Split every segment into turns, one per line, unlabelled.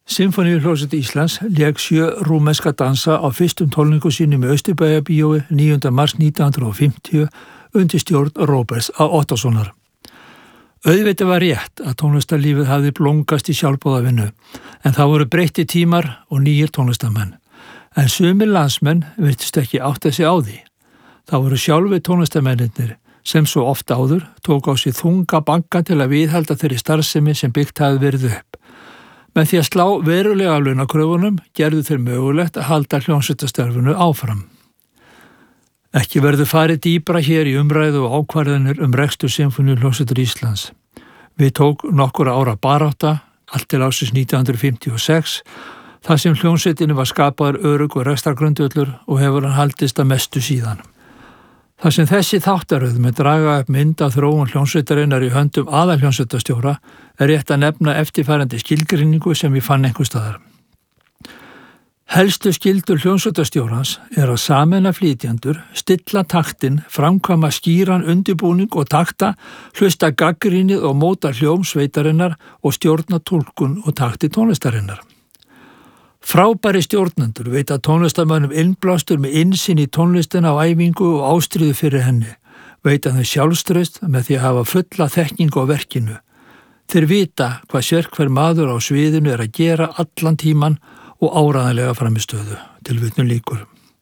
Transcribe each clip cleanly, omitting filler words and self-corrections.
Sinfóníuhljómsveit Íslands lék 7 rúmenska dansa á fyrstum tónleikum sínum í Austurbæjarbíói 9. mars 1950 undir stjórn Róberts A. Ottóssonar. Auðvitað var rétt að tónlistarlífið hafði blómgast í sjálfboðavinnu, en það voru breytti tímar og nýjir tónlistarmenn. En sumir landsmenn virtust ekki átta sig á því. Það voru sjálfir tónlistarmennirnir sem svo oft áður tók á sig þunga banka til að viðhalda þeirri starfsemi sem byggt hafi verið upp. Með því að slá verulega af launakröfunum gerðu þeir mögulegt að halda hljómsveitastarfinu áfram. Ekki verður farið dýpra hér í umræðu og ákvarðanir rekstur Sinfóníuhljómsveitar Íslands. Við tók nokkur ára barátta, allt til ársins 1956, þar sem hljómsveitinu var skapaður örugg og rekstrargrundvöllur og hefur hann haldist að mestu síðan. Þar sem þessi þáttaröð með draga upp mynd af þróun hljómsveitarinnar í höndum aðalhljómsveitarstjóra er rétt að nefna eftirfarandi skilgreiningu sem ég fann einhvers staðar. Helstu skildur hljómsveitarstjórans er að sameina flytjendur, stilla taktinn, framkvæma skýran undirbúning og takta, hlusta gagnrýnið og móta hljómsveitarinnar og stjórna túlkun og takti tónlistarinnar. Frábæri stjórnendur veita tónlistarmönnum innblástur með innsýn í tónlistina á æfingu og ástríðu fyrir henni, veita þeim sjálfstraust með því að hafa fulla þekkingu á verkinu. Þeir vita hvað sérhver maður á sviðinu er að gera allan tíman og áræðanlega framistöðu, tilvitnun lýkur.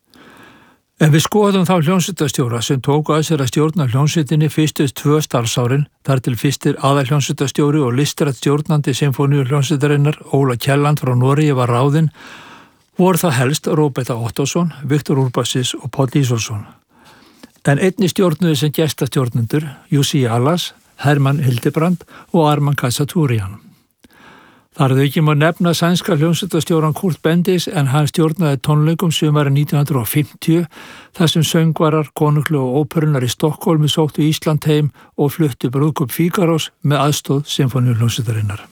Ef við skoðum þá hljómsveitarstjóra sem tóku að sér að stjórna hljómsveitinni fyrstu 2 starfsárin, þar til fyrstir aðalhljómsveitarstjóri og listrænt stjórnandi Sinfóníuhljómsveitarinnar Óla Kielland frá Noregi var ráðinn, voru það helst Róbert A. Ottósson, Viktor Urbásis og Páll Ísólfsson. En einnig stjórnuðu sem gestastjórnendur Jussi Alas, Hermann Hildebrand og Arman Khachaturian. Þar ekki má nefna sænska hljómsveitarstjóran Kurt Bendis en hann stjórnaði tónleikum sumarið 1950 þar sem söngvarar, konunglu og óperunar í Stokkólmi sóttu Ísland heim og fluttu brúðkaup Fígarós með aðstoð Sinfóníuhljómsveitarinnar.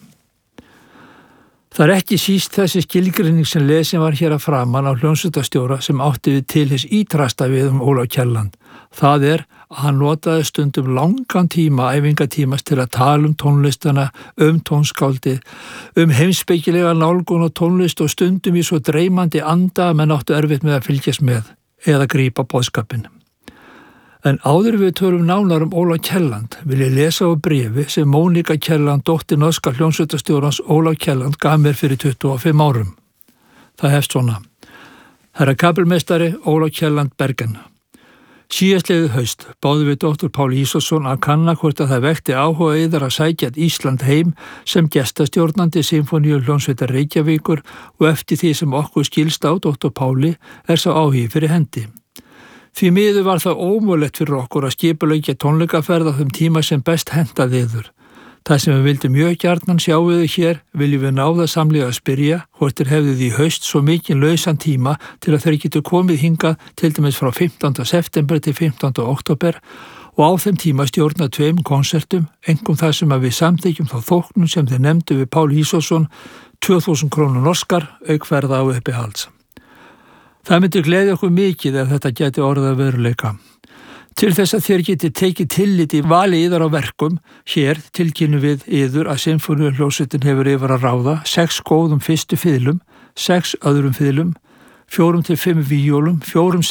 Það er ekki síst þessi skilgreining sem lesin var hér að framan á hljómsveitarstjóra sem átti við til hins ítrasta við Óla Kielland. Það er að hann notaði stundum langan tíma, æfingatímas til að tala tónlistana, tónskáldið, heimspekilega nálgun og tónlist og stundum í svo dreymandi anda að menn áttu erfitt með að fylgjast með eða grípa boðskapinn. En áður við tölum nánar Óla Kielland vil ég lesa á bréfi sem Mónika Kielland, dóttir norska hljómsveitarstjórans Óla Kielland, gaf mér fyrir 25 árum. Það hefst svona. Herra kapelmeistari Óla Kielland Bergen. Síðastliðið haust báðu við dóttur Páll Ísólfsson að kanna hvort að það vekti áhuga yðar að sækja Ísland heim sem gestastjórnandi Sinfóníuhljómsveitar Reykjavíkur og eftir því sem okkur skilst á dóttur Páli er sá áhugi fyrir hendi. Því miður var það ómögulegt fyrir okkur að skipuleggja tónleikaferð á þeim tíma sem best hentaði yður. Það sem við vildum mjög gjarnan sjá við hér viljum við náðasamlega að spyrja hvort þeir hefðu því haust svo mikinn lausan tíma til að þeir getur komið hingað til dæmis frá 15. september til 15. október og á þeim tíma stjórna 2 konsertum, einkum það sem að við samþykjum þá þóknun sem þeir nefndu við Páll Ísólfsson 2000 krónur norskar auk ferða á uppihalds. Það myndi gleðja okkur mikið ef þetta geti orðið að veruleika. Til þess að þér geti tekið tillit í vali yðar á verkum, hér tilkynnum við yður að Sinfóníuhljómsveitin hefur yfir að ráða 6 góðum fyrstu fiðlum, 6 öðrum fiðlum, 4 til 5 víólum, 4